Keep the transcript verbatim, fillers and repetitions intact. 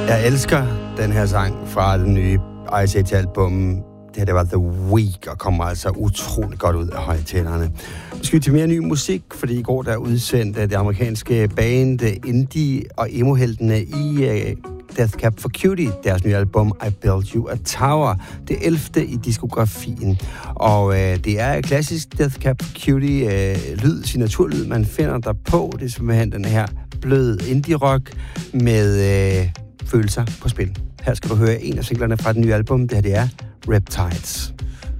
Jeg elsker den her sang fra den nye Ice Age-album. Det her, det var The Week, og kommer altså utroligt godt ud af højtalerne. Nu skal vi til mere ny musik, fordi i går der udsendte det amerikanske band Indie og emo-heltene i uh, Death Cab for Cutie, deres nye album I Built You a Tower, det ellevte i diskografien. Og uh, det er klassisk Death Cab for Cutie uh, lyd, signaturlyd, man finder der på. Det er simpelthen den her blød indie-rock med uh, følelser på spil. Her skal du høre en af singlerne fra den nye album. Det her det er Riptides.